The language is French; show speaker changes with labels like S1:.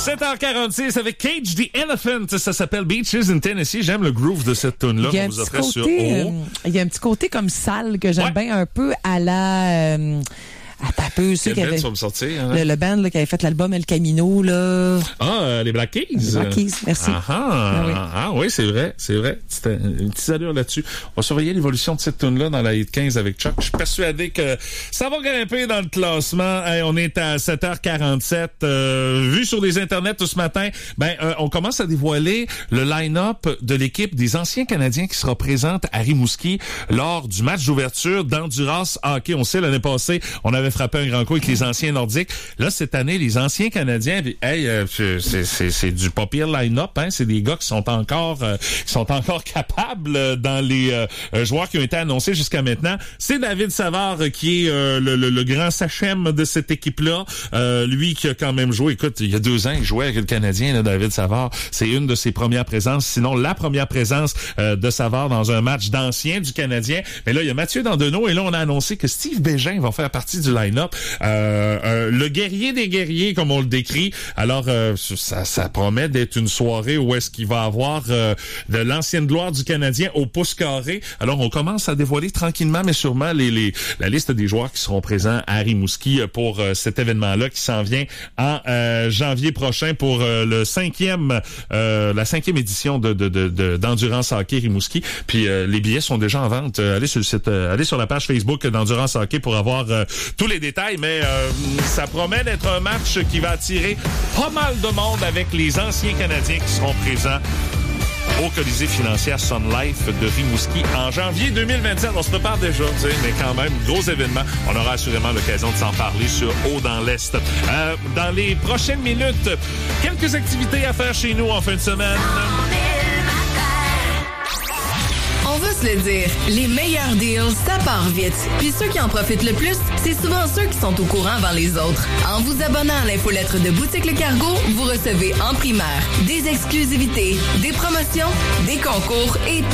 S1: 7h46 avec Cage the Elephant. Ça s'appelle Beaches in Tennessee. J'aime le groove de cette tune-là qu'on vous offrait sur Oro.
S2: Il y a un petit côté comme sale que j'aime bien un peu à la... Attends un peu, ceux qui avaient...
S1: va me sortir, hein?
S2: Le band là, qui avait fait l'album El Camino, là.
S1: Les Black Keys.
S2: Les Black Keys, merci.
S1: Oui, c'est vrai. C'était une petite allure là-dessus. On va surveiller l'évolution de cette tune-là dans la hit 15 avec Chuck. Je suis persuadé que ça va grimper dans le classement. Hey, on est à 7h47. Vu sur les internets ce matin, on commence à dévoiler le line-up de l'équipe des anciens Canadiens qui sera présente à Rimouski lors du match d'ouverture d'Endurance Hockey. On sait, l'année passée, on avait frappé un grand coup avec les anciens Nordiques. Là, cette année, les anciens Canadiens, c'est du pas pire line-up, hein. C'est des gars qui sont encore capables dans les joueurs qui ont été annoncés jusqu'à maintenant. C'est David Savard qui est le grand sachem de cette équipe-là. Lui qui a quand même joué, écoute, il y a 2 ans, il jouait avec le Canadien, là, David Savard. C'est une de ses premières présences, sinon la première présence de Savard dans un match d'anciens du Canadien. Mais là, il y a Mathieu Dandonneau et là, on a annoncé que Steve Bégin va faire partie du line-up. Le guerrier des guerriers, comme on le décrit. Alors, ça promet d'être une soirée où est-ce qu'il va avoir de l'ancienne gloire du Canadien au pouce carré. Alors, on commence à dévoiler tranquillement, mais sûrement la liste des joueurs qui seront présents à Rimouski pour cet événement-là qui s'en vient en janvier prochain pour la 5e édition d'Endurance Hockey Rimouski. Puis, les billets sont déjà en vente. Allez sur la page Facebook d'Endurance Hockey pour avoir tous les détails, mais ça promet d'être un match qui va attirer pas mal de monde avec les anciens Canadiens qui seront présents au Colisée financière Sun Life de Rimouski en janvier 2027. On se prépare déjà, mais quand même, gros événement. On aura assurément l'occasion de s'en parler sur Haut dans l'Est. Dans les prochaines minutes, quelques activités à faire chez nous en fin de semaine.
S3: On va se le dire, les meilleurs deals, ça part vite. Puis ceux qui en profitent le plus, c'est souvent ceux qui sont au courant avant les autres. En vous abonnant à l'infolettre de Boutique Le Cargo, vous recevez en primaire des exclusivités, des promotions, des concours et